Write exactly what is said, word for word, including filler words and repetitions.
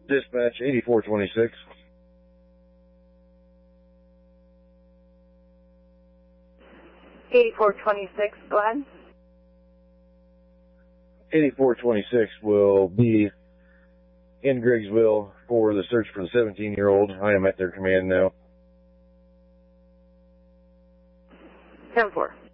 Dispatch eighty-four twenty-six. eighty-four twenty-six, go ahead. eighty-four twenty-six will be in Griggsville for the search for the seventeen-year-old. I am at their command now. ten four.